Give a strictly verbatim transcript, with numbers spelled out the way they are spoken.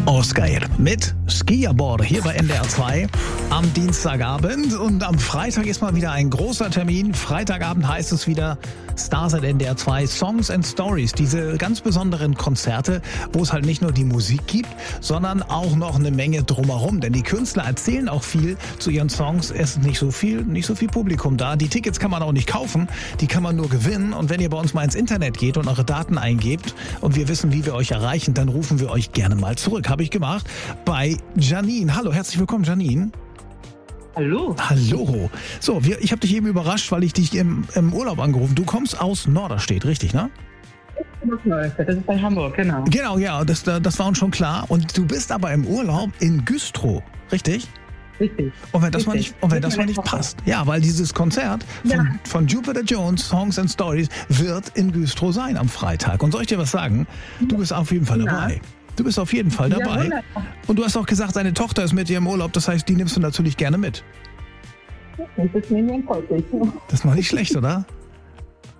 Oscar mit Skiabor hier bei N D R zwei am Dienstagabend. Und am Freitag ist mal wieder ein großer Termin. Freitagabend heißt es wieder Stars at N D R zwei, Songs and Stories. Diese ganz besonderen Konzerte, wo es halt nicht nur die Musik gibt, sondern auch noch eine Menge drumherum. Denn die Künstler erzählen auch viel zu ihren Songs. Es ist nicht so viel, nicht so viel Publikum da. Die Tickets kann man auch nicht kaufen, die kann man nur gewinnen. Und wenn ihr bei uns mal ins Internet geht und eure Daten eingebt und wir wissen, wie wir euch erreichen, dann rufen wir euch gerne mal zurück. Habe ich gemacht bei Janine. Hallo, herzlich willkommen, Janine. Hallo. Hallo. So, wir, ich habe dich eben überrascht, weil ich dich im, im Urlaub angerufen. Du kommst aus Norderstedt, richtig, ne? Das ist bei Hamburg, genau. Genau, ja, das, das war uns schon klar. Und du bist aber im Urlaub in Güstrow, richtig? Richtig. Und wenn das Richtig. mal nicht, und wenn das mal nicht passt. Ja, weil dieses Konzert von, Ja. von Jupiter Jones, Songs and Stories, wird in Güstrow sein am Freitag. Und soll ich dir was sagen? Du bist auf jeden Fall dabei. Ja. Du bist auf jeden Fall Ja, dabei. wunderbar. Und du hast auch gesagt, deine Tochter ist mit dir im Urlaub. Das heißt, die nimmst du natürlich gerne mit. Das ist mir ein Volk. Das ist mal nicht schlecht, oder?